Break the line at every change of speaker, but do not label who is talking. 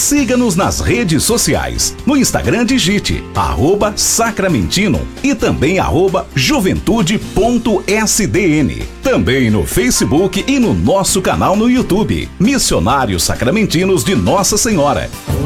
Siga-nos nas redes sociais. No Instagram digite @Sacramentinum e também @juventude.sdn. Também no Facebook e no nosso canal no YouTube, Missionários Sacramentinos de Nossa Senhora.